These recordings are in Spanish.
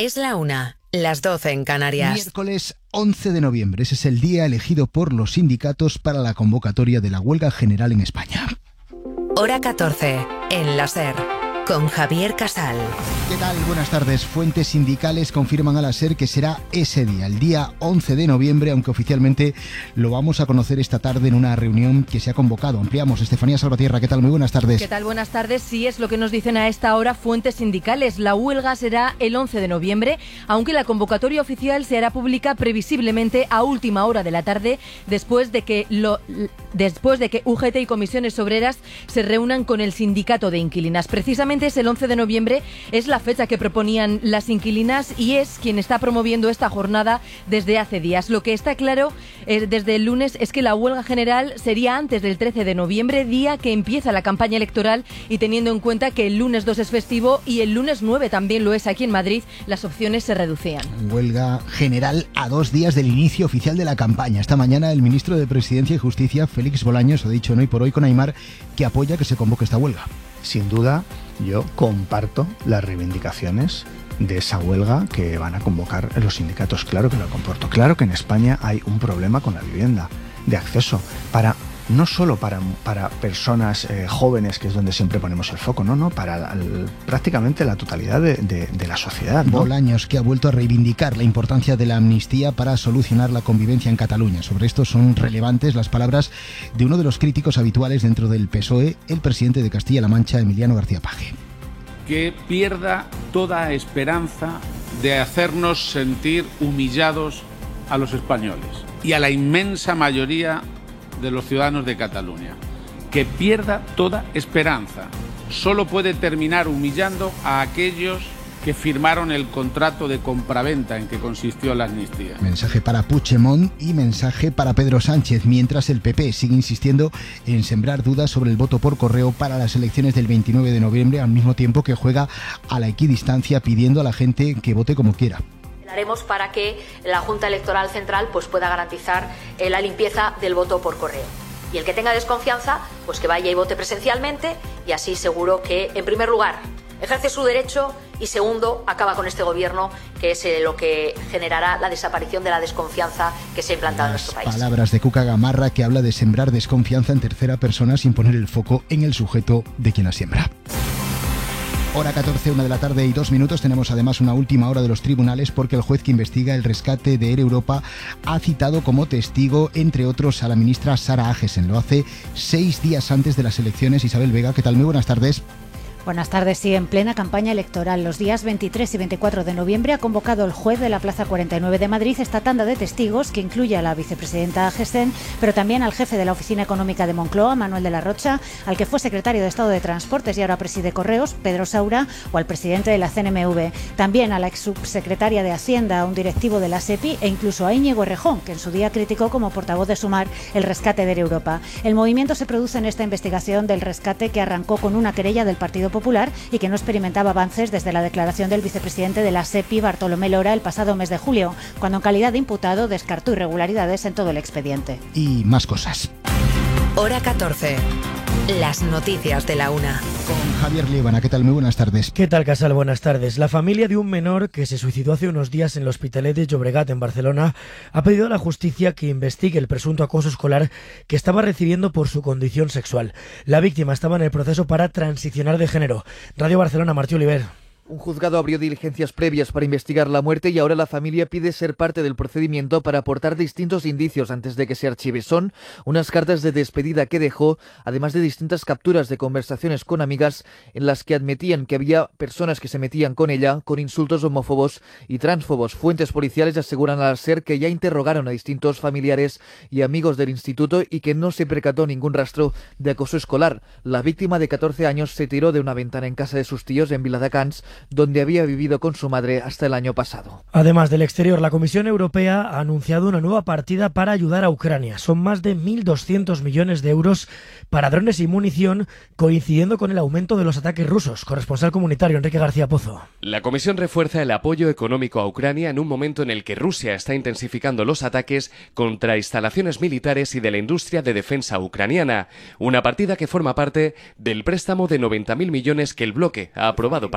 Es la 1, las 12 en Canarias. Miércoles 11 de noviembre. Ese es el día elegido por los sindicatos para la convocatoria de la huelga general en España. Hora 14, en la SER, con Javier Casal. ¿Qué tal? Buenas tardes. Fuentes sindicales confirman a la SER que será ese día, el día 11 de noviembre, aunque oficialmente lo vamos a conocer esta tarde en una reunión que se ha convocado. Ampliamos. Estefanía Salvatierra, ¿qué tal? Muy buenas tardes. ¿Qué tal? Buenas tardes. Sí, es lo que nos dicen a esta hora fuentes sindicales. La huelga será el 11 de noviembre, aunque la convocatoria oficial se hará pública previsiblemente a última hora de la tarde, después de que UGT y comisiones obreras se reúnan con el sindicato de inquilinas. Precisamente es el 11 de noviembre, es la fecha que proponían las inquilinas y es quien está promoviendo esta jornada desde hace días. Lo que está claro desde el lunes es que la huelga general sería antes del 13 de noviembre, día que empieza la campaña electoral, y teniendo en cuenta que el lunes 2 es festivo y el lunes 9 también lo es aquí en Madrid, las opciones se reducían. Huelga general a 2 días del inicio oficial de la campaña. Esta mañana el ministro de Presidencia y Justicia, Félix Bolaños, ha dicho en Hoy por Hoy con Aimar que apoya que se convoque esta huelga. Sin duda, yo comparto las reivindicaciones de esa huelga que van a convocar los sindicatos. Claro que lo comporto. Claro que en España hay un problema con la vivienda, de acceso, no solo para personas jóvenes, que es donde siempre ponemos el foco, para prácticamente la totalidad de la sociedad, ¿no? Bolaños, que ha vuelto a reivindicar la importancia de la amnistía para solucionar la convivencia en Cataluña. Sobre esto son relevantes las palabras de uno de los críticos habituales dentro del PSOE, el presidente de Castilla-La Mancha, Emiliano García Paje. Que pierda toda esperanza de hacernos sentir humillados a los españoles y a la inmensa mayoría de los ciudadanos de Cataluña. Que pierda toda esperanza. Solo puede terminar humillando a aquellos que firmaron el contrato de compraventa en que consistió la amnistía. Mensaje para Puigdemont y mensaje para Pedro Sánchez, mientras el PP sigue insistiendo en sembrar dudas sobre el voto por correo para las elecciones del 29 de noviembre, al mismo tiempo que juega a la equidistancia pidiendo a la gente que vote como quiera. Haremos para que la Junta Electoral Central pueda garantizar la limpieza del voto por correo. Y el que tenga desconfianza, que vaya y vote presencialmente, y así seguro que, en primer lugar, ejerce su derecho y, segundo, acaba con este gobierno, que es lo que generará la desaparición de la desconfianza que se ha implantado en nuestro país. Palabras de Cuca Gamarra, que habla de sembrar desconfianza en tercera persona sin poner el foco en el sujeto de quien la siembra. Hora 14, 1 de la tarde y 2 minutos. Tenemos además una última hora de los tribunales, porque el juez que investiga el rescate de Air Europa ha citado como testigo, entre otros, a la ministra Sara Agesen. Lo hace 6 días antes de las elecciones. Isabel Vega, ¿qué tal? Muy buenas tardes. Buenas tardes. Sí, en plena campaña electoral, los días 23 y 24 de noviembre ha convocado el juez de la Plaza 49 de Madrid esta tanda de testigos, que incluye a la vicepresidenta Agesen, pero también al jefe de la Oficina Económica de Moncloa, Manuel de la Rocha, al que fue secretario de Estado de Transportes y ahora preside Correos, Pedro Saura, o al presidente de la CNMV. También a la exsubsecretaria de Hacienda, a un directivo de la SEPI, e incluso a Íñigo Errejón, que en su día criticó como portavoz de Sumar el rescate de Air Europa. El movimiento se produce en esta investigación del rescate, que arrancó con una querella del Partido Popular y que no experimentaba avances desde la declaración del vicepresidente de la SEPI, Bartolomé Lora, el pasado mes de julio, cuando en calidad de imputado descartó irregularidades en todo el expediente. Y más cosas. Hora 14. Las noticias de la 1. Con Javier Líbana, ¿qué tal? Muy buenas tardes. ¿Qué tal, Casal? Buenas tardes. La familia de un menor que se suicidó hace unos días en el Hospitalet de Llobregat, en Barcelona, ha pedido a la justicia que investigue el presunto acoso escolar que estaba recibiendo por su condición sexual. La víctima estaba en el proceso para transicionar de género. Radio Barcelona, Martí Oliver. Un juzgado abrió diligencias previas para investigar la muerte y ahora la familia pide ser parte del procedimiento para aportar distintos indicios antes de que se archive. Son unas cartas de despedida que dejó, además de distintas capturas de conversaciones con amigas en las que admitían que había personas que se metían con ella con insultos homófobos y transfobos. Fuentes policiales aseguran al SER que ya interrogaron a distintos familiares y amigos del instituto y que no se percató ningún rastro de acoso escolar. La víctima, de 14 años, se tiró de una ventana en casa de sus tíos en Viladecans, donde había vivido con su madre hasta el año pasado. Además del exterior, la Comisión Europea ha anunciado una nueva partida para ayudar a Ucrania. Son más de 1.200 millones de euros para drones y munición, coincidiendo con el aumento de los ataques rusos. Corresponsal comunitario Enrique García Pozo. La Comisión refuerza el apoyo económico a Ucrania en un momento en el que Rusia está intensificando los ataques contra instalaciones militares y de la industria de defensa ucraniana. Una partida que forma parte del préstamo de 90.000 millones que el bloque ha aprobado para Kiev.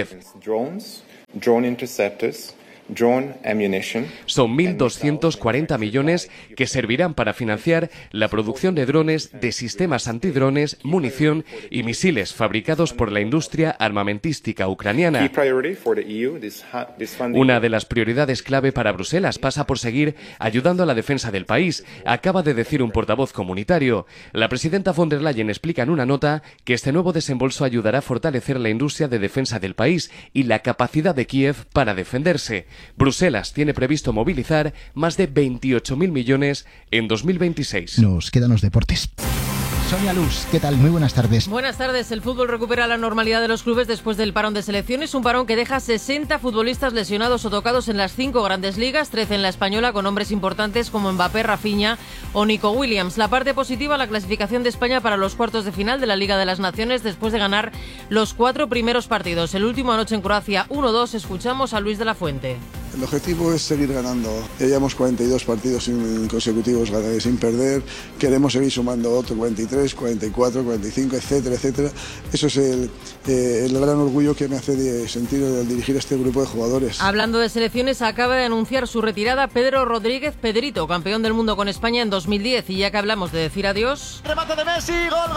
Drone interceptors, drone ammunition. Son 1.240 millones que servirán para financiar la producción de drones, de sistemas antidrones, munición y misiles fabricados por la industria armamentística ucraniana. Una de las prioridades clave para Bruselas pasa por seguir ayudando a la defensa del país, acaba de decir un portavoz comunitario. La presidenta von der Leyen explica en una nota que este nuevo desembolso ayudará a fortalecer la industria de defensa del país y la capacidad de Kiev para defenderse. Bruselas tiene previsto movilizar más de 28.000 millones en 2026. Nos quedan los deportes. Sonia Luz, ¿qué tal? Muy buenas tardes. Buenas tardes. El fútbol recupera la normalidad de los clubes después del parón de selecciones, un parón que deja 60 futbolistas lesionados o tocados en las 5 grandes ligas, 13 en la española, con nombres importantes como Mbappé, Rafinha o Nico Williams. La parte positiva, la clasificación de España para los cuartos de final de la Liga de las Naciones después de ganar los 4 primeros partidos. El último anoche en Croacia 1-2. Escuchamos a Luis de la Fuente. El objetivo es seguir ganando. Ya llevamos 42 partidos consecutivos sin perder. Queremos seguir sumando otros 43, 44, 45, etcétera, etcétera. Eso es el gran orgullo que me hace sentir al dirigir a este grupo de jugadores. Hablando de selecciones, acaba de anunciar su retirada Pedro Rodríguez Pedrito, campeón del mundo con España en 2010. Y ya que hablamos de decir adiós... Remate de Messi,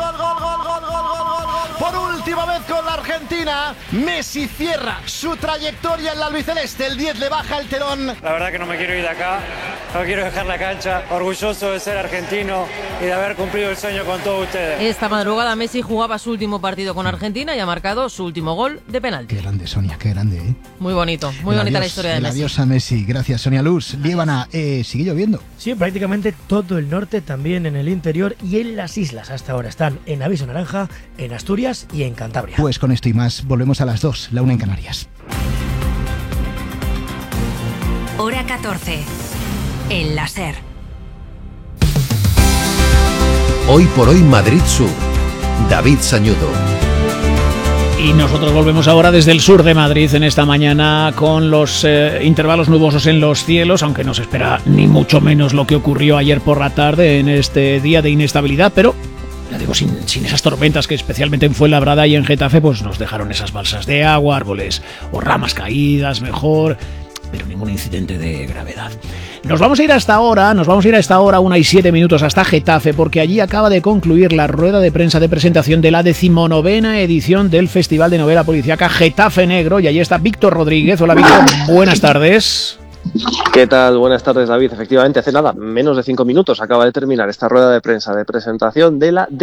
gol. Por última vez con la Argentina, Messi cierra su trayectoria en la albiceleste. El 10 le baja el telón. La verdad que no me quiero ir de acá, no quiero dejar la cancha. Orgulloso de ser argentino y de haber cumplido el sueño con todos ustedes. Esta madrugada Messi jugaba su último partido con Argentina y ha marcado su último gol de penalti. Qué grande, Sonia, qué grande, ¿eh? Muy bonito, muy bonita la historia de Messi. Adiós a Messi. Gracias, Sonia Luz. Líbana, ¿sigue lloviendo? Sí, prácticamente todo el norte, también en el interior y en las islas. Hasta ahora están en aviso naranja, en Asturias y en Cantabria. Pues con esto y más, volvemos a las 2, la 1 en Canarias. Hora 14, en la SER. Hoy por hoy Madrid Sur. David Sañudo. Y nosotros volvemos ahora desde el sur de Madrid en esta mañana con los intervalos nubosos en los cielos, aunque no se espera ni mucho menos lo que ocurrió ayer por la tarde en este día de inestabilidad, pero ya digo, sin esas tormentas que especialmente en Fuenlabrada y en Getafe pues nos dejaron esas balsas de agua, árboles o ramas caídas mejor, pero ningún incidente de gravedad. Nos vamos a ir a esta hora, 1:07 hasta Getafe, porque allí acaba de concluir la rueda de prensa de presentación de la 19ª edición del Festival de Novela Policíaca Getafe Negro, y allí está Víctor Rodríguez. Hola Víctor, buenas tardes. ¿Qué tal? Buenas tardes, David. Efectivamente, hace nada, menos de 5 minutos, acaba de terminar esta rueda de prensa de presentación de la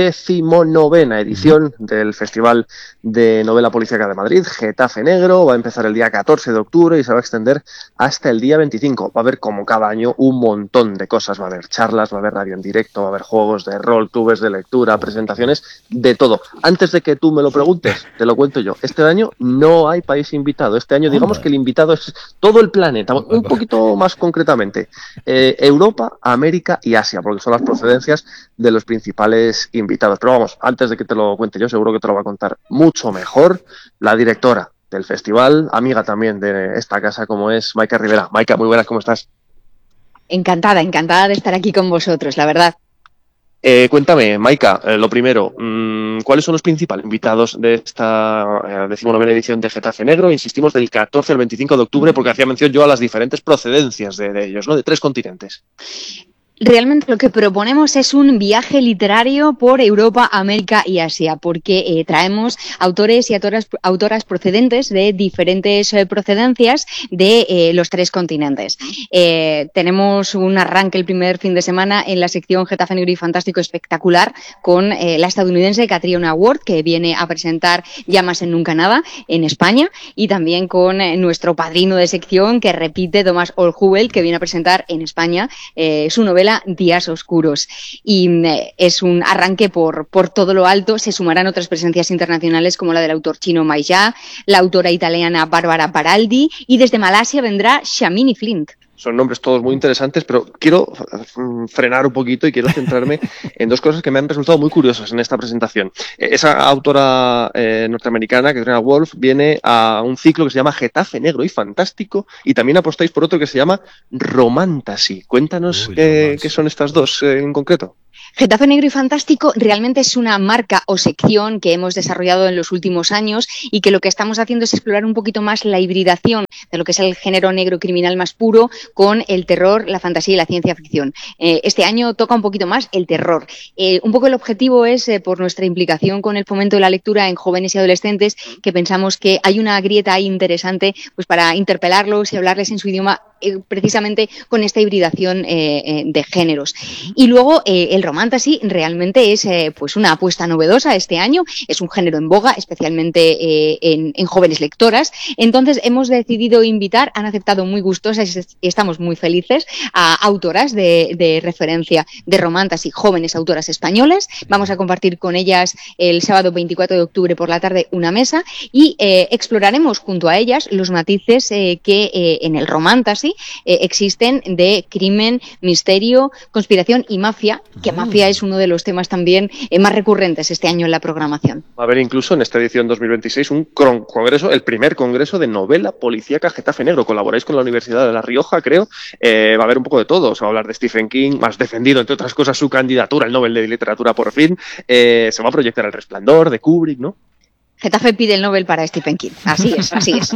19ª edición del Festival de Novela Policíaca de Madrid, Getafe Negro. Va a empezar el día 14 de octubre y se va a extender hasta el día 25. Va a haber, como cada año, un montón de cosas. Va a haber charlas, va a haber radio en directo, va a haber juegos de rol, clubes de lectura, presentaciones, de todo. Antes de que tú me lo preguntes, te lo cuento yo. Este año no hay país invitado. Este año, digamos que el invitado es todo el planeta. Un poquito más concretamente, Europa, América y Asia, porque son las procedencias de los principales invitados. Pero vamos, antes de que te lo cuente yo, seguro que te lo va a contar mucho mejor la directora del festival, amiga también de esta casa como es Maika Rivera. Maika, muy buenas, ¿cómo estás? Encantada de estar aquí con vosotros, la verdad. Cuéntame, Maika, lo primero, ¿cuáles son los principales invitados de esta 19ª edición de Getafe Negro? Insistimos, del 14 al 25 de octubre, porque hacía mención yo a las diferentes procedencias de ellos, ¿no? De 3 continentes. Realmente lo que proponemos es un viaje literario por Europa, América y Asia, porque traemos autores y autoras procedentes de diferentes procedencias de los 3 continentes. Tenemos un arranque el primer fin de semana en la sección Getafe Negro y Fantástico espectacular con la estadounidense Catriona Ward, que viene a presentar Llamas en Nunca Nada en España, y también con nuestro padrino de sección que repite, Tomás Oljubel, que viene a presentar en España su novela Días Oscuros, y es un arranque por todo lo alto. Se sumarán otras presencias internacionales como la del autor chino Mai Ya, la autora italiana Barbara Baraldi, y desde Malasia vendrá Shamini Flint. Son nombres todos muy interesantes, pero quiero frenar un poquito y quiero centrarme en 2 cosas que me han resultado muy curiosas en esta presentación. Esa autora norteamericana, Catriona Wolf, viene a un ciclo que se llama Getafe Negro y Fantástico, y también apostáis por otro que se llama Romantasy. Cuéntanos qué son estas 2 en concreto. Getafe Negro y Fantástico realmente es una marca o sección que hemos desarrollado en los últimos años y que lo que estamos haciendo es explorar un poquito más la hibridación de lo que es el género negro criminal más puro con el terror, la fantasía y la ciencia ficción. Este año toca un poquito más el terror. Un poco el objetivo es, por nuestra implicación con el fomento de la lectura en jóvenes y adolescentes, que pensamos que hay una grieta ahí interesante pues para interpelarlos y hablarles en su idioma, precisamente con esta hibridación de géneros. Y luego el romantasy realmente es pues una apuesta novedosa este año, es un género en boga, especialmente en jóvenes lectoras. Entonces hemos decidido invitar, han aceptado muy gustosas y estamos muy felices, a autoras de referencia de romantasy, jóvenes autoras españolas. Vamos a compartir con ellas el sábado 24 de octubre por la tarde una mesa y exploraremos junto a ellas los matices que en el romantasy existen de crimen, misterio, conspiración y mafia, que mafia es uno de los temas también más recurrentes este año en la programación. Va a haber incluso en esta edición 2026 un congreso, el primer congreso de novela policíaca Getafe Negro. Colaboráis con la Universidad de La Rioja, creo. Va a haber un poco de todo. Se va a hablar de Stephen King, más defendido, entre otras cosas, su candidatura al Nobel de Literatura por fin. Se va a proyectar El Resplandor de Kubrick, ¿no? Getafe pide el Nobel para Stephen King. Así es, así es.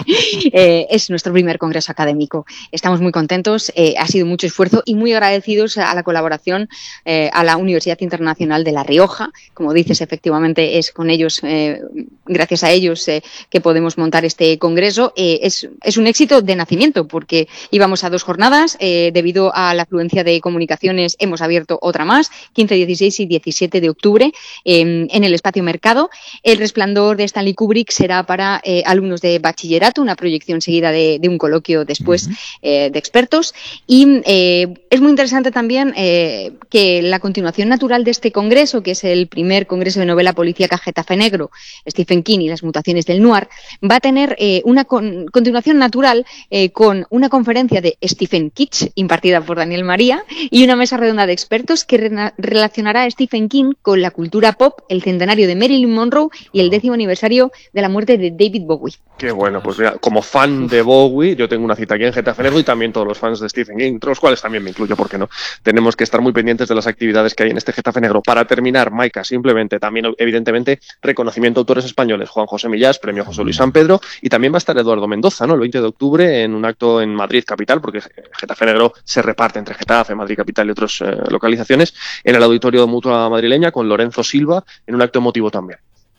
Es nuestro primer congreso académico. Estamos muy contentos, ha sido mucho esfuerzo y muy agradecidos a la colaboración a la Universidad Internacional de La Rioja. Como dices, efectivamente es con ellos, gracias a ellos, que podemos montar este congreso. Es un éxito de nacimiento porque íbamos a 2 jornadas. Debido a la afluencia de comunicaciones hemos abierto otra más, 15, 16 y 17 de octubre en el Espacio Mercado. El Resplandor de Stanley Kubrick será para alumnos de bachillerato, una proyección seguida de un coloquio después de expertos. Y es muy interesante también que la continuación natural de este congreso, que es el primer congreso de novela policíaca Getafe Negro, Stephen King y las mutaciones del noir, va a tener una continuación natural con una conferencia de Stephen Kitsch impartida por Daniel María y una mesa redonda de expertos que relacionará a Stephen King con la cultura pop, el centenario de Marilyn Monroe y el 10º aniversario de la muerte de David Bowie. Qué bueno, pues mira, como fan de Bowie, yo tengo una cita aquí en Getafe Negro y también todos los fans de Stephen King, entre los cuales también me incluyo, ¿por qué no? Tenemos que estar muy pendientes de las actividades que hay en este Getafe Negro. Para terminar, Maika, simplemente, también evidentemente, reconocimiento a autores españoles, Juan José Millás, premio José Luis San Pedro, y también va a estar Eduardo Mendoza, ¿no? El 20 de octubre en un acto en Madrid capital, porque Getafe Negro se reparte entre Getafe, Madrid capital y otras localizaciones, en el Auditorio Mutua Madrileña con Lorenzo Silva, en un acto emotivo también.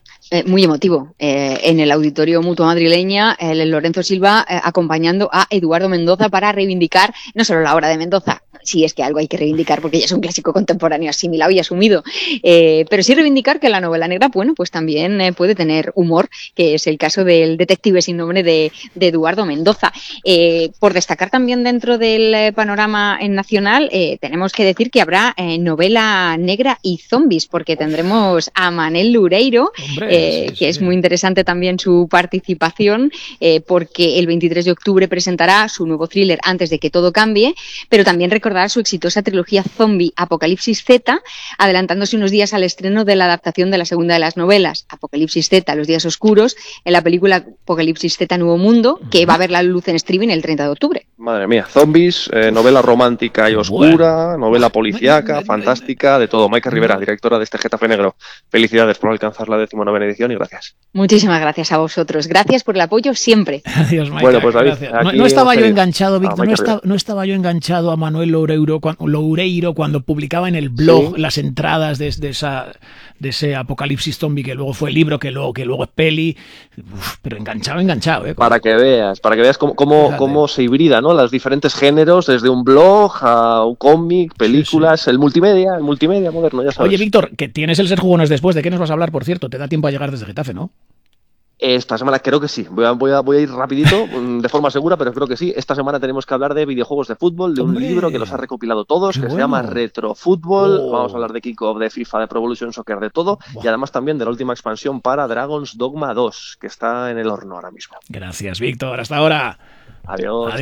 Muy emotivo. En el Auditorio Mutua Madrileña, Lorenzo Silva acompañando a Eduardo Mendoza para reivindicar no solo la obra de Mendoza, si es que algo hay que reivindicar porque ya es un clásico contemporáneo asimilado y asumido, pero sí reivindicar que la novela negra, bueno, pues también puede tener humor, que es el caso del Detective sin nombre de Eduardo Mendoza. Por destacar también dentro del panorama nacional, tenemos que decir que habrá novela negra y zombies, porque tendremos a Manel Loureiro, que es muy interesante también su participación, porque el 23 de octubre presentará su nuevo thriller Antes de que todo cambie, pero también recordar su exitosa trilogía zombie Apocalipsis Z, adelantándose unos días al estreno de la adaptación de la segunda de las novelas, Apocalipsis Z, Los días oscuros, en la película Apocalipsis Z, Nuevo Mundo, que va a ver la luz en streaming el 30 de octubre. Madre mía, zombies, novela romántica y oscura, novela policíaca, fantástica, de todo. Maika Rivera, directora de este Getafe Negro. Felicidades por alcanzar la 19ª edición y gracias. Muchísimas gracias a vosotros. Gracias por el apoyo siempre. Adiós, Maika. Bueno, pues David, no estaba yo enganchado, Víctor, no estaba yo enganchado a Manuel Loureiro cuando publicaba en el blog las entradas de ese Apocalipsis zombie que luego fue el libro, que luego es peli. Pero enganchado. Para que veas cómo se hibrida, ¿no? Los diferentes géneros, desde un blog a un cómic, películas, el multimedia moderno, ya sabes. Oye, Víctor, que tienes el Ser Jugones después. ¿De qué nos vas a hablar, por cierto? Te da tiempo a llegar desde Getafe, ¿no? Esta semana creo que sí. Voy a ir rapidito, de forma segura, pero creo que sí. Esta semana tenemos que hablar de videojuegos de fútbol, de un libro que los ha recopilado todos, que se llama Retrofútbol. Vamos a hablar de Kickoff, de FIFA, de Pro Evolution Soccer, de todo. Y además también de la última expansión para Dragon's Dogma 2, que está en el horno ahora mismo. Gracias, Víctor. Hasta ahora. Adiós.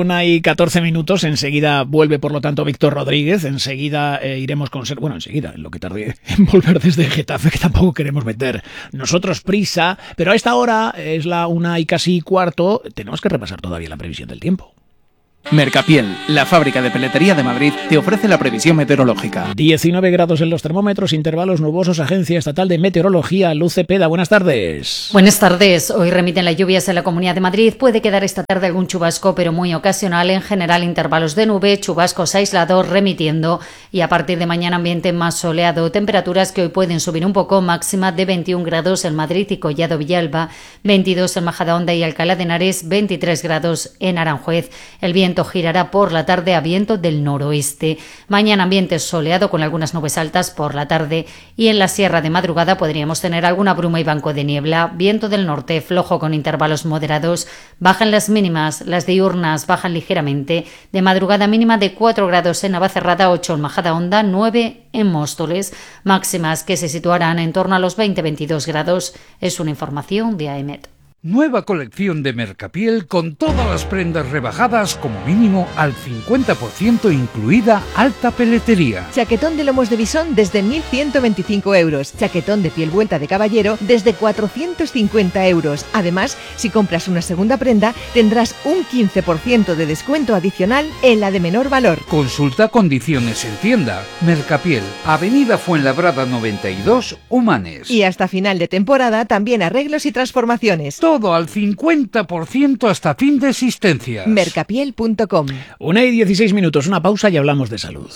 1:14. Enseguida vuelve, por lo tanto, Víctor Rodríguez. Enseguida iremos con enseguida, en lo que tardé en volver desde Getafe, que tampoco queremos meter nosotros prisa. Pero a esta hora es la 1:15. Tenemos que repasar todavía la previsión del tiempo. Mercapiel, la fábrica de peletería de Madrid, te ofrece la previsión meteorológica. 19 grados en los termómetros, intervalos nubosos. Agencia Estatal de Meteorología, Luz Cepeda. Buenas tardes. Buenas tardes. Hoy remiten las lluvias en la Comunidad de Madrid. Puede quedar esta tarde algún chubasco, pero muy ocasional. En general, intervalos de nube, chubascos aislados remitiendo. Y a partir de mañana, ambiente más soleado. Temperaturas que hoy pueden subir un poco, máxima de 21 grados en Madrid y Collado Villalba, 22 en Majadahonda y Alcalá de Henares, 23 grados en Aranjuez. El viento girará por la tarde a viento del noroeste. Mañana ambiente soleado con algunas nubes altas por la tarde y en la sierra de madrugada podríamos tener alguna bruma y banco de niebla. Viento del norte flojo con intervalos moderados. Bajan las mínimas, las diurnas bajan ligeramente. De madrugada mínima de 4 grados en Navacerrada, 8 en Majadahonda, 9 en Móstoles. Máximas que se situarán en torno a los 20-22 grados. Es una información de AEMET. Nueva colección de Mercapiel con todas las prendas rebajadas como mínimo al 50%, incluida alta peletería. Chaquetón de lomos de bisón desde 1.125 euros. Chaquetón de piel vuelta de caballero desde 450 euros. Además, si compras una segunda prenda, tendrás un 15% de descuento adicional en la de menor valor. Consulta condiciones en tienda. Mercapiel, Avenida Fuenlabrada 92, Humanes. Y hasta final de temporada también arreglos y transformaciones. Todo al 50% hasta fin de existencia. Mercapiel.com. 1:16, una pausa y hablamos de salud.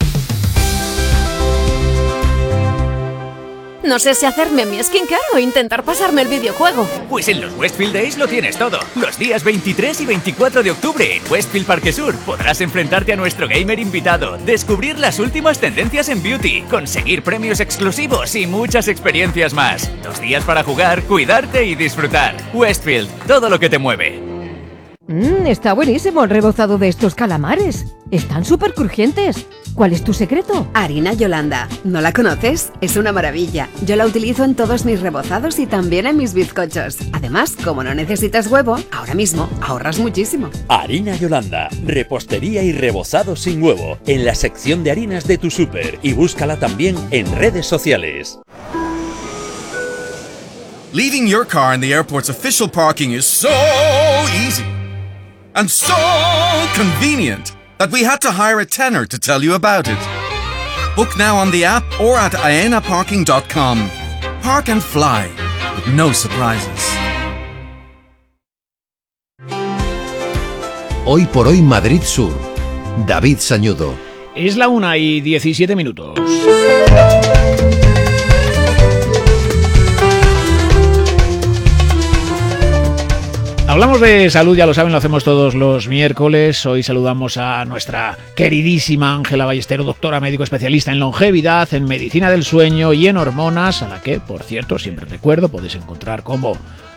No sé si hacerme mi skincare o intentar pasarme el videojuego. Pues en los Westfield Days lo tienes todo. Los días 23 y 24 de octubre en Westfield Parque Sur podrás enfrentarte a nuestro gamer invitado, descubrir las últimas tendencias en beauty, conseguir premios exclusivos y muchas experiencias más. 2 días para jugar, cuidarte y disfrutar. Westfield, todo lo que te mueve. Está buenísimo el rebozado de estos calamares. Están súper crujientes. ¿Cuál es tu secreto? Harina Yolanda. ¿No la conoces? Es una maravilla. Yo la utilizo en todos mis rebozados y también en mis bizcochos. Además, como no necesitas huevo, ahora mismo ahorras muchísimo. Harina Yolanda. Repostería y rebozado sin huevo. En la sección de harinas de tu súper. Y búscala también en redes sociales. Leaving your car in the airport's official parking is so easy. And so convenient that we had to hire a tenor to tell you about it. Book now on the app or at aenaparking.com. Park and fly with no surprises. Hoy por hoy Madrid Sur. David Sañudo. Es la 1:17. Hablamos de salud, ya lo saben, lo hacemos todos los miércoles. Hoy saludamos a nuestra queridísima Ángela Ballestero, doctora médico especialista en longevidad, en medicina del sueño y en hormonas, a la que, por cierto, siempre recuerdo, podéis encontrar como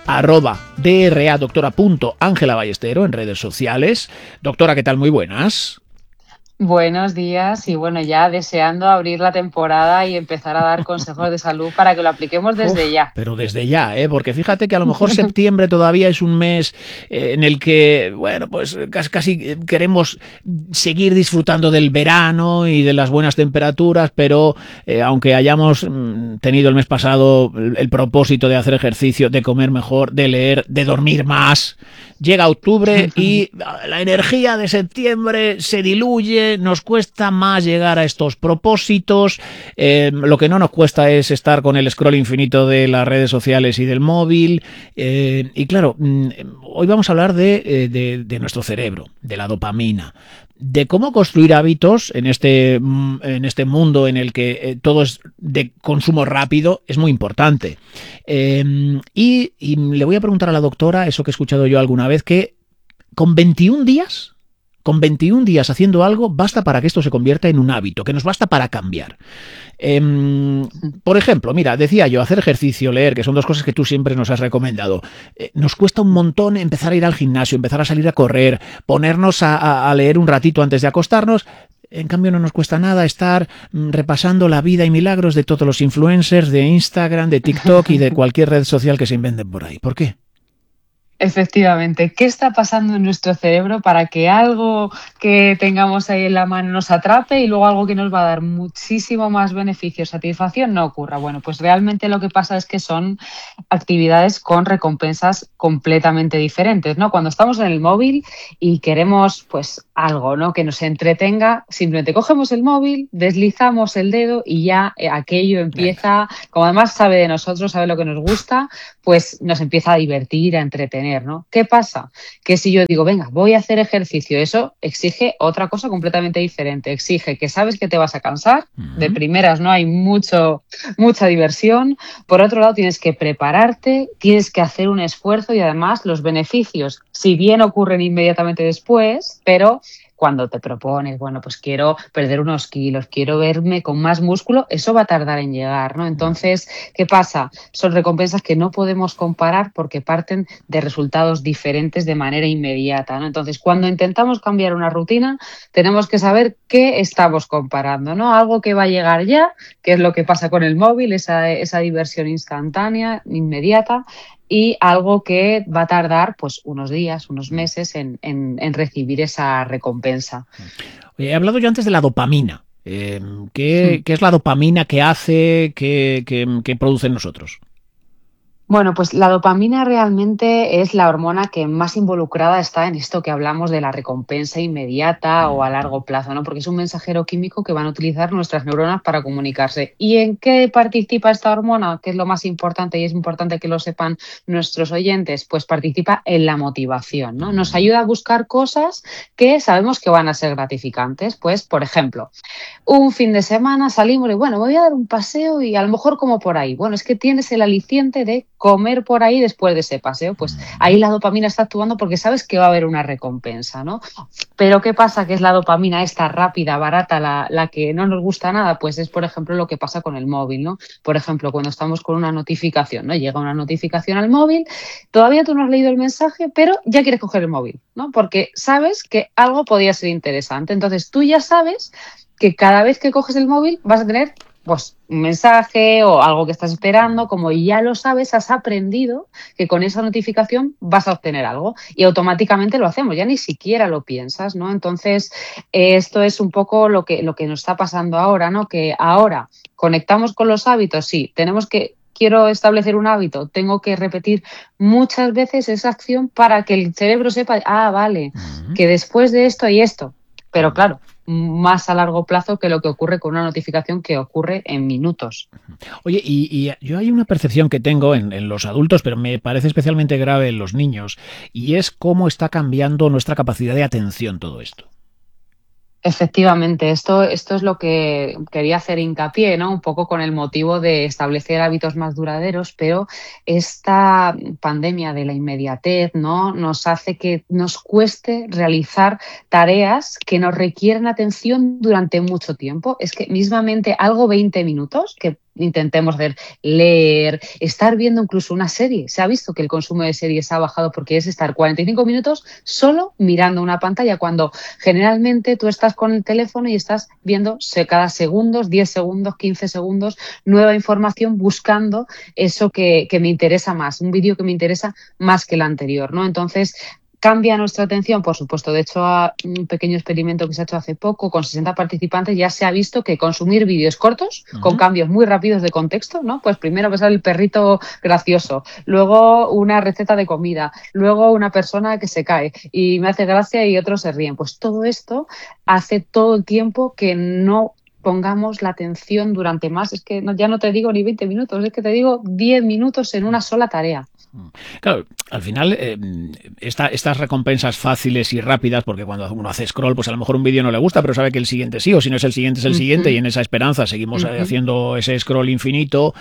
@dradoctora.angelaballestero en redes sociales. Doctora, ¿qué tal? Muy buenas. Buenos días y bueno, ya deseando abrir la temporada y empezar a dar consejos de salud para que lo apliquemos desde ya. Pero desde ya, porque fíjate que a lo mejor septiembre todavía es un mes en el que, bueno, pues casi queremos seguir disfrutando del verano y de las buenas temperaturas, pero aunque hayamos tenido el mes pasado el propósito de hacer ejercicio, de comer mejor, de leer, de dormir más, llega octubre y la energía de septiembre se diluye. Nos cuesta más llegar a estos propósitos. Lo que no nos cuesta es estar con el scroll infinito de las redes sociales y del móvil. Y claro, hoy vamos a hablar de nuestro cerebro, de la dopamina, de cómo construir hábitos en este mundo en el que todo es de consumo rápido. Es muy importante. Y le voy a preguntar a la doctora, eso que he escuchado yo alguna vez, que con 21 días haciendo algo basta para que esto se convierta en un hábito, que nos basta para cambiar. Por ejemplo, mira, decía yo, hacer ejercicio, leer, que son dos cosas que tú siempre nos has recomendado. Nos cuesta un montón empezar a ir al gimnasio, empezar a salir a correr, ponernos a leer un ratito antes de acostarnos. En cambio, no nos cuesta nada estar repasando la vida y milagros de todos los influencers de Instagram, de TikTok y de cualquier red social que se inventen por ahí. ¿Por qué? Efectivamente, ¿qué está pasando en nuestro cerebro para que algo que tengamos ahí en la mano nos atrape y luego algo que nos va a dar muchísimo más beneficio, satisfacción, no ocurra? Bueno, pues realmente lo que pasa es que son actividades con recompensas completamente diferentes, ¿no? Cuando estamos en el móvil y queremos pues algo, ¿no?, que nos entretenga, simplemente cogemos el móvil, deslizamos el dedo y ya aquello empieza, como además sabe de nosotros, sabe lo que nos gusta, pues nos empieza a divertir, a entretener, ¿no? ¿Qué pasa? Que si yo digo, venga, voy a hacer ejercicio, eso exige otra cosa completamente diferente. Exige que sabes que te vas a cansar, de primeras no hay mucha diversión. Por otro lado, tienes que prepararte, tienes que hacer un esfuerzo y además los beneficios, si bien ocurren inmediatamente después, pero cuando te propones, bueno, pues quiero perder unos kilos, quiero verme con más músculo, eso va a tardar en llegar, ¿no? Entonces, ¿qué pasa? Son recompensas que no podemos comparar porque parten de resultados diferentes de manera inmediata, ¿no? Entonces, cuando intentamos cambiar una rutina, tenemos que saber qué estamos comparando, ¿no? Algo que va a llegar ya, que es lo que pasa con el móvil, esa diversión instantánea, inmediata, y algo que va a tardar pues unos días, unos meses en recibir esa recompensa. Oye, he hablado yo antes de la dopamina. ¿Qué es la dopamina? ¿Qué hace? ¿Qué produce en nosotros? Bueno, pues la dopamina realmente es la hormona que más involucrada está en esto que hablamos de la recompensa inmediata o a largo plazo, ¿no? Porque es un mensajero químico que van a utilizar nuestras neuronas para comunicarse. ¿Y en qué participa esta hormona? Que es lo más importante y es importante que lo sepan nuestros oyentes. Pues participa en la motivación, ¿no? Nos ayuda a buscar cosas que sabemos que van a ser gratificantes. Pues, por ejemplo, un fin de semana salimos y, bueno, me voy a dar un paseo y a lo mejor como por ahí. Bueno, es que tienes el aliciente de comer por ahí después de ese paseo, pues ahí la dopamina está actuando porque sabes que va a haber una recompensa, ¿no? Pero ¿qué pasa? Que es la dopamina esta rápida, barata, la que no nos gusta nada, pues es, por ejemplo, lo que pasa con el móvil, ¿no? Por ejemplo, cuando estamos con una notificación, ¿no? Llega una notificación al móvil, todavía tú no has leído el mensaje, pero ya quieres coger el móvil, ¿no? Porque sabes que algo podría ser interesante. Entonces tú ya sabes que cada vez que coges el móvil vas a tener pues un mensaje o algo que estás esperando, como ya lo sabes, has aprendido que con esa notificación vas a obtener algo y automáticamente lo hacemos, ya ni siquiera lo piensas, ¿no? Entonces, esto es un poco lo que nos está pasando ahora, ¿no? Que ahora conectamos con los hábitos, sí, quiero establecer un hábito, tengo que repetir muchas veces esa acción para que el cerebro sepa, vale, que después de esto hay esto, pero claro, más a largo plazo que lo que ocurre con una notificación que ocurre en minutos. Oye, y yo hay una percepción que tengo en los adultos, pero me parece especialmente grave en los niños, y es cómo está cambiando nuestra capacidad de atención todo esto. Efectivamente, esto es lo que quería hacer hincapié, ¿no? Un poco con el motivo de establecer hábitos más duraderos, pero esta pandemia de la inmediatez, ¿no? Nos hace que nos cueste realizar tareas que nos requieren atención durante mucho tiempo. Es que mismamente algo 20 minutos que intentemos hacer, leer, estar viendo incluso una serie. Se ha visto que el consumo de series ha bajado porque es estar 45 minutos solo mirando una pantalla, cuando generalmente tú estás con el teléfono y estás viendo cada segundos, 10 segundos, 15 segundos, nueva información, buscando eso que me interesa más, un vídeo que me interesa más que el anterior, ¿no? Entonces, cambia nuestra atención, por supuesto. De hecho, un pequeño experimento que se ha hecho hace poco con 60 participantes ya se ha visto que consumir vídeos cortos con cambios muy rápidos de contexto, ¿no? Pues primero ves al perrito gracioso, luego una receta de comida, luego una persona que se cae y me hace gracia y otros se ríen. Pues todo esto hace todo el tiempo que no pongamos la atención durante más, es que ya no te digo ni 20 minutos, es que te digo 10 minutos en una sola tarea. Claro, al final estas recompensas fáciles y rápidas, porque cuando uno hace scroll, pues a lo mejor un vídeo no le gusta, pero sabe que el siguiente sí, o si no es el siguiente es el siguiente, y en esa esperanza seguimos haciendo ese scroll infinito,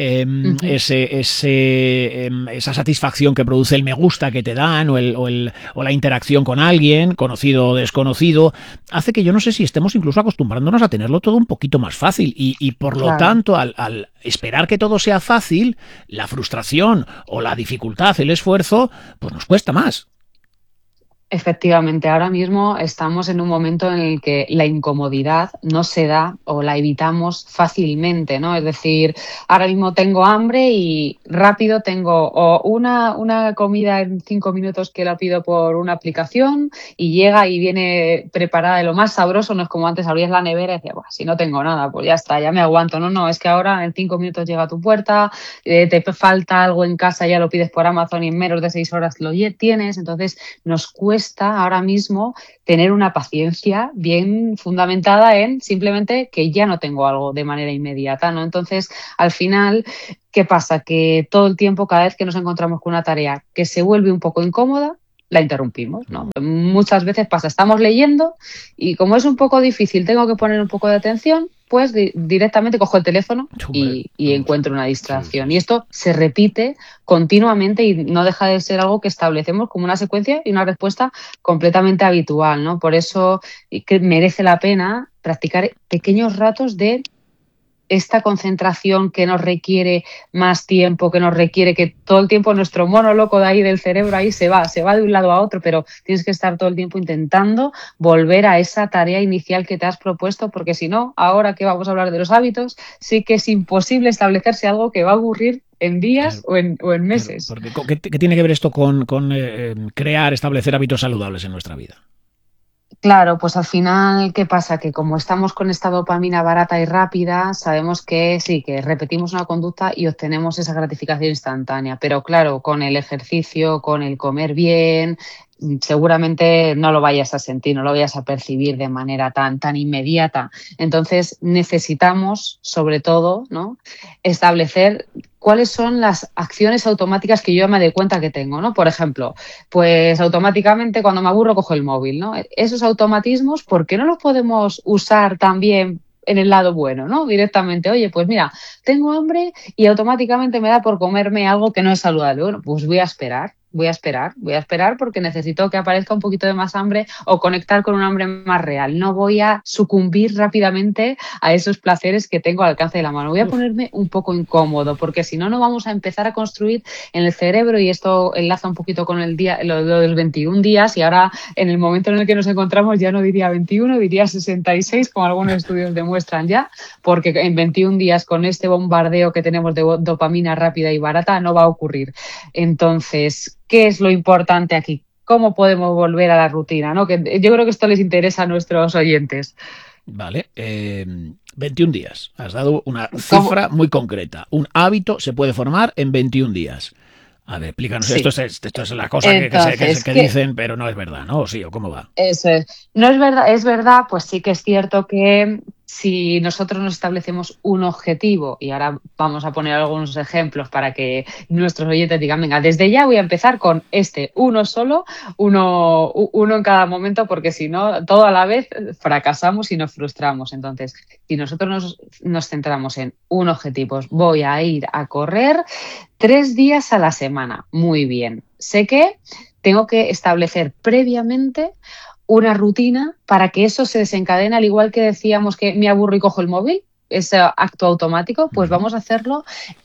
esa satisfacción que produce el me gusta que te dan o la interacción con alguien, conocido o desconocido, hace que yo no sé si estemos incluso acostumbrándonos a tenerlo todo un poquito más fácil y por lo tanto al esperar que todo sea fácil, la frustración o la dificultad, el esfuerzo, pues nos cuesta más. Efectivamente, ahora mismo estamos en un momento en el que la incomodidad no se da o la evitamos fácilmente, ¿no? Es decir, ahora mismo tengo hambre y rápido tengo o una comida en 5 minutos que la pido por una aplicación y llega y viene preparada de lo más sabroso, no es como antes abrías la nevera y decías, "Buah, si no tengo nada, pues ya está, ya me aguanto". No, es que ahora en 5 minutos llega a tu puerta, te falta algo en casa, ya lo pides por Amazon y en menos de 6 horas lo tienes, entonces nos cuesta ahora mismo tener una paciencia bien fundamentada en simplemente que ya no tengo algo de manera inmediata, ¿no? Entonces, al final, ¿qué pasa? Que todo el tiempo, cada vez que nos encontramos con una tarea que se vuelve un poco incómoda, la interrumpimos, ¿no? Muchas veces pasa, estamos leyendo y como es un poco difícil, tengo que poner un poco de atención, pues directamente cojo el teléfono y encuentro una distracción. Y esto se repite continuamente y no deja de ser algo que establecemos como una secuencia y una respuesta completamente habitual, ¿no? Por eso que merece la pena practicar pequeños ratos de esta concentración que nos requiere más tiempo, que nos requiere que todo el tiempo nuestro mono loco de ahí del cerebro ahí se va de un lado a otro, pero tienes que estar todo el tiempo intentando volver a esa tarea inicial que te has propuesto, porque si no, ahora que vamos a hablar de los hábitos, sí que es imposible establecerse algo que va a ocurrir en días o en meses. Porque, ¿qué tiene que ver esto con crear, establecer hábitos saludables en nuestra vida? Claro, pues al final, ¿qué pasa? Que como estamos con esta dopamina barata y rápida, sabemos que sí, que repetimos una conducta y obtenemos esa gratificación instantánea. Pero claro, con el ejercicio, con el comer bien, seguramente no lo vayas a sentir, no lo vayas a percibir de manera tan inmediata. Entonces necesitamos, sobre todo, ¿no?, establecer cuáles son las acciones automáticas que yo me doy cuenta que tengo, ¿no? Por ejemplo, pues automáticamente cuando me aburro cojo el móvil, ¿no? Esos automatismos, ¿por qué no los podemos usar también en el lado bueno, ¿no? Directamente, oye, pues mira, tengo hambre y automáticamente me da por comerme algo que no es saludable. Bueno, pues voy a esperar porque necesito que aparezca un poquito de más hambre o conectar con un hambre más real. No voy a sucumbir rápidamente a esos placeres que tengo al alcance de la mano. Voy a ponerme un poco incómodo porque si no, no vamos a empezar a construir en el cerebro, y esto enlaza un poquito con lo de los 21 días, y ahora en el momento en el que nos encontramos ya no diría 21, diría 66, como algunos estudios demuestran ya, porque en 21 días con este bombardeo que tenemos de dopamina rápida y barata no va a ocurrir. Entonces, ¿qué es lo importante aquí? ¿Cómo podemos volver a la rutina, ¿no? Que yo creo que esto les interesa a nuestros oyentes. Vale, 21 días. Has dado una cifra muy concreta. Un hábito se puede formar en 21 días. A ver, explícanos, sí. Esto es la cosa que dicen, pero no es verdad, ¿no? ¿O sí? ¿O cómo va? Eso es. No es verdad, pues sí que es cierto que si nosotros nos establecemos un objetivo, y ahora vamos a poner algunos ejemplos para que nuestros oyentes digan, venga, desde ya voy a empezar con uno solo, uno en cada momento, porque si no, todo a la vez fracasamos y nos frustramos. Entonces, si nosotros nos centramos en un objetivo, voy a ir a correr 3 días a la semana, muy bien. Sé que tengo que establecer previamente una rutina para que eso se desencadene, al igual que decíamos que me aburro y cojo el móvil, ese acto automático, pues vamos a hacerlo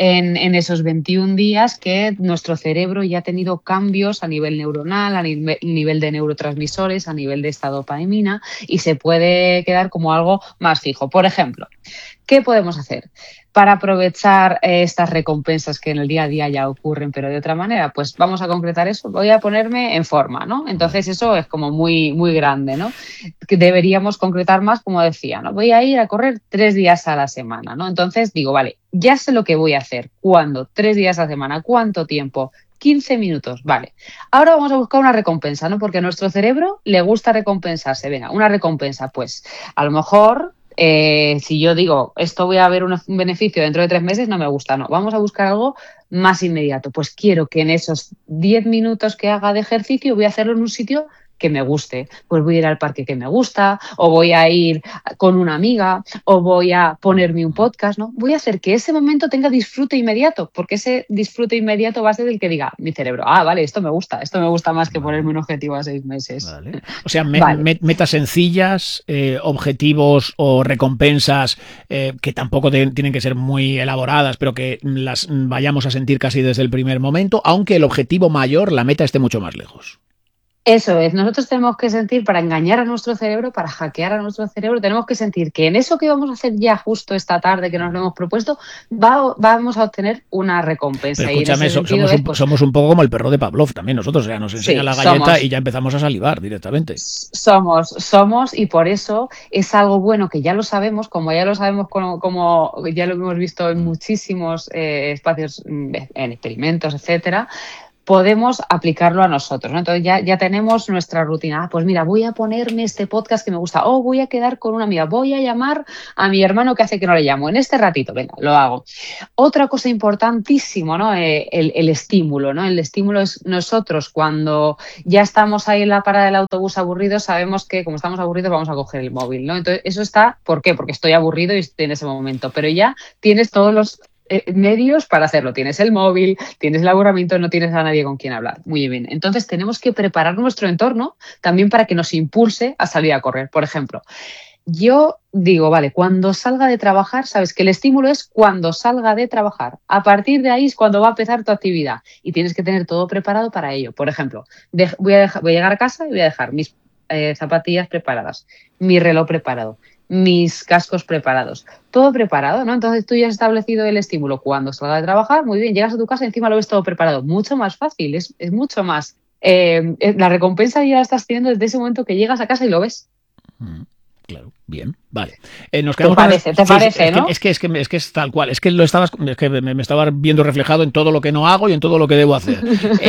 en esos 21 días que nuestro cerebro ya ha tenido cambios a nivel neuronal, a nivel de neurotransmisores, a nivel de esta dopamina, y se puede quedar como algo más fijo. Por ejemplo, ¿qué podemos hacer para aprovechar estas recompensas que en el día a día ya ocurren, pero de otra manera? Pues vamos a concretar eso. Voy a ponerme en forma, ¿no? Entonces eso es como muy, muy grande, ¿no? Que deberíamos concretar más, como decía, ¿no? Voy a ir a correr 3 días a la semana, ¿no? Entonces digo, vale, ya sé lo que voy a hacer. ¿Cuándo? 3 días a la semana. ¿Cuánto tiempo? 15 minutos, vale. Ahora vamos a buscar una recompensa, ¿no? Porque a nuestro cerebro le gusta recompensarse. Venga, una recompensa, pues a lo mejor si yo digo, esto voy a ver un beneficio dentro de 3 meses, no me gusta, no. Vamos a buscar algo más inmediato. Pues quiero que en esos 10 minutos que haga de ejercicio voy a hacerlo en un sitio que me guste. Pues voy a ir al parque que me gusta, o voy a ir con una amiga, o voy a ponerme un podcast, ¿no? Voy a hacer que ese momento tenga disfrute inmediato, porque ese disfrute inmediato va a ser el que diga mi cerebro, vale, esto me gusta más que ponerme un objetivo a 6 meses. Vale. O sea, metas sencillas, objetivos o recompensas que tampoco tienen que ser muy elaboradas, pero que las vayamos a sentir casi desde el primer momento, aunque el objetivo mayor, la meta, esté mucho más lejos. Eso es, nosotros tenemos que sentir, para engañar a nuestro cerebro, para hackear a nuestro cerebro, tenemos que sentir que en eso que vamos a hacer ya justo esta tarde, que nos lo hemos propuesto, vamos a obtener una recompensa. Pero escúchame, somos un poco como el perro de Pavlov también nosotros, o sea, nos enseña la galleta y ya empezamos a salivar directamente. Somos, y por eso es algo bueno que ya lo sabemos, como ya lo sabemos, como ya lo hemos visto en muchísimos espacios, en experimentos, etcétera. Podemos aplicarlo a nosotros, ¿no? Entonces ya tenemos nuestra rutina. Pues mira, voy a ponerme este podcast que me gusta, voy a quedar con una amiga, voy a llamar a mi hermano que hace que no le llamo, en este ratito, venga, lo hago. Otra cosa importantísima, ¿no? El estímulo, ¿no? El estímulo es nosotros cuando ya estamos ahí en la parada del autobús aburridos, sabemos que como estamos aburridos vamos a coger el móvil, ¿no? Entonces eso está, ¿por qué? Porque estoy aburrido y estoy en ese momento, pero ya tienes todos los medios para hacerlo. Tienes el móvil, tienes el aburrimiento, no tienes a nadie con quien hablar. Muy bien. Entonces tenemos que preparar nuestro entorno también para que nos impulse a salir a correr. Por ejemplo, yo digo, vale, cuando salga de trabajar, sabes que el estímulo es cuando salga de trabajar. A partir de ahí es cuando va a empezar tu actividad y tienes que tener todo preparado para ello. Por ejemplo, voy a llegar a casa y voy a dejar mis zapatillas preparadas, mi reloj preparado, mis cascos preparados, todo preparado, ¿no? Entonces tú ya has establecido el estímulo. Cuando salgas de trabajar, muy bien, llegas a tu casa y encima lo ves todo preparado. Mucho más fácil, es mucho más. La recompensa ya la estás teniendo desde ese momento que llegas a casa y lo ves. Claro, bien, vale. Nos quedamos ¿Te parece, ¿no? Es que es tal cual. Es que me estaba viendo reflejado en todo lo que no hago y en todo lo que debo hacer.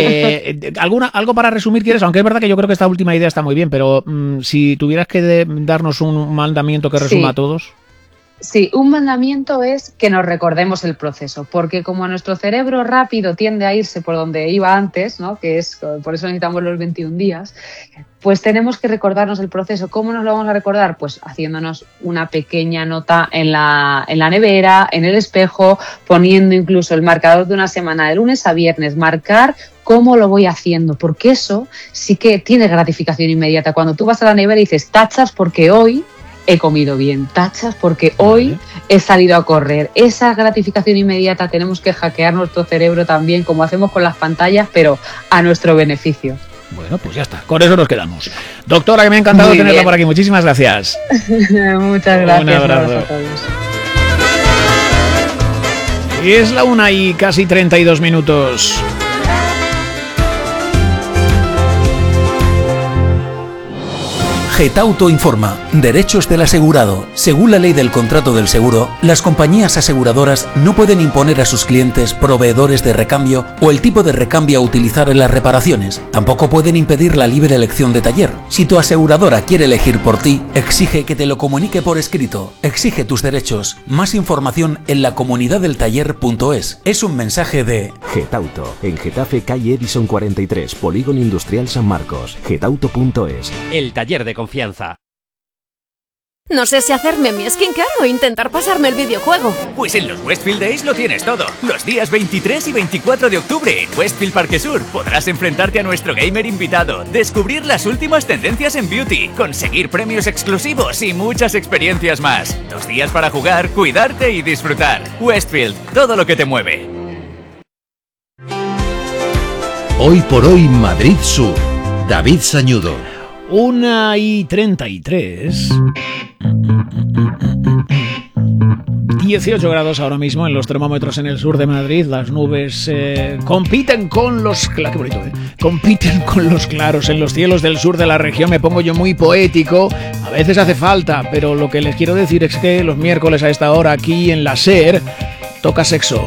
¿Algo para resumir quieres? Aunque es verdad que yo creo que esta última idea está muy bien, pero si tuvieras que darnos un mandamiento que resuma a todos. Sí, un mandamiento es que nos recordemos el proceso, porque como nuestro cerebro rápido tiende a irse por donde iba antes, ¿no? Que es por eso necesitamos los 21 días, pues tenemos que recordarnos el proceso. ¿Cómo nos lo vamos a recordar? Pues haciéndonos una pequeña nota en la nevera, en el espejo, poniendo incluso el marcador de una semana, de lunes a viernes, marcar cómo lo voy haciendo, porque eso sí que tiene gratificación inmediata. Cuando tú vas a la nevera y dices, tachas porque hoy he comido bien, tachas porque hoy he salido a correr. Esa gratificación inmediata tenemos que hackear nuestro cerebro también, como hacemos con las pantallas, pero a nuestro beneficio. Bueno, pues ya está, con eso nos quedamos. Doctora, que me ha encantado tenerla por aquí, muchísimas gracias. Muchas gracias. Un abrazo. A todos. Y es la 1:32. Getauto informa. Derechos del asegurado. Según la ley del contrato del seguro, las compañías aseguradoras no pueden imponer a sus clientes proveedores de recambio o el tipo de recambio a utilizar en las reparaciones. Tampoco pueden impedir la libre elección de taller. Si tu aseguradora quiere elegir por ti, exige que te lo comunique por escrito. Exige tus derechos. Más información en lacomunidadeltaller.es. Es un mensaje de Getauto, en Getafe, calle Edison 43, Polígono Industrial San Marcos. Getauto.es. El taller de confianza. No sé si hacerme mi skincare o intentar pasarme el videojuego. Pues en los Westfield Days lo tienes todo. Los días 23 y 24 de octubre en Westfield Parque Sur podrás enfrentarte a nuestro gamer invitado, descubrir las últimas tendencias en beauty, conseguir premios exclusivos y muchas experiencias más. 2 días para jugar, cuidarte y disfrutar. Westfield, todo lo que te mueve. Hoy por hoy Madrid Sur. David Sañudo. 1:33. 18 grados ahora mismo en los termómetros en el sur de Madrid. Las nubes compiten con los... Qué bonito, compiten con los claros en los cielos del sur de la región. Me pongo yo muy poético. A veces hace falta, pero lo que les quiero decir es que los miércoles a esta hora aquí en la SER toca sexo.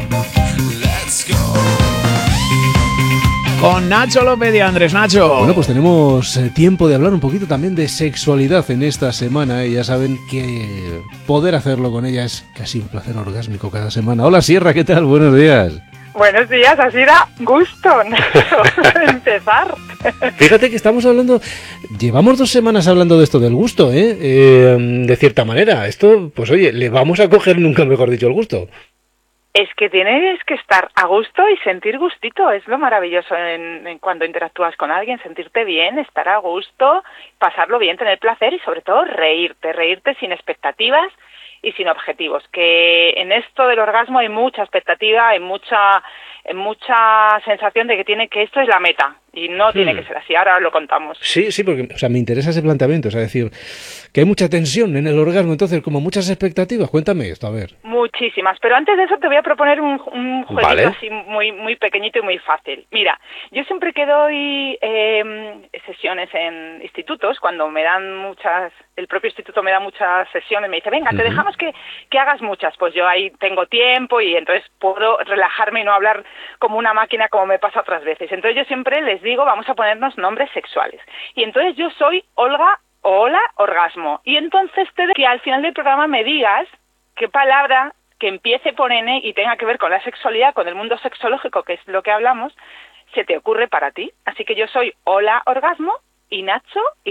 Con Nacho López y Andrés. Nacho. Bueno, pues tenemos tiempo de hablar un poquito también de sexualidad en esta semana. Y ya saben que poder hacerlo con ella es casi un placer orgásmico cada semana. Hola Sierra, ¿qué tal? Buenos días. Buenos días, así da gusto empezar. Fíjate que estamos hablando, llevamos 2 semanas hablando de esto del gusto, de cierta manera. Esto, pues oye, le vamos a coger, nunca mejor dicho, el gusto. Es que tienes que estar a gusto y sentir gustito, es lo maravilloso en cuando interactúas con alguien, sentirte bien, estar a gusto, pasarlo bien, tener placer y sobre todo reírte sin expectativas y sin objetivos, que en esto del orgasmo hay mucha expectativa, hay mucha sensación de que esto es la meta Y no tiene que ser así, ahora lo contamos. Sí, porque me interesa ese planteamiento, es decir, que hay mucha tensión en el orgasmo, entonces como muchas expectativas. Cuéntame esto, a ver. Muchísimas, pero antes de eso te voy a proponer un jueguito así muy pequeñito y muy fácil. Mira, yo siempre que doy sesiones en institutos, cuando me dan el propio instituto me da muchas sesiones, me dice, venga, te dejamos que hagas muchas, pues yo ahí tengo tiempo y entonces puedo relajarme y no hablar como una máquina como me pasa otras veces. Entonces yo siempre les digo, vamos a ponernos nombres sexuales. Y entonces yo soy Olga o Hola Orgasmo. Y entonces que al final del programa me digas qué palabra que empiece por N y tenga que ver con la sexualidad, con el mundo sexológico, que es lo que hablamos, se te ocurre para ti. Así que yo soy Hola Orgasmo y Nacho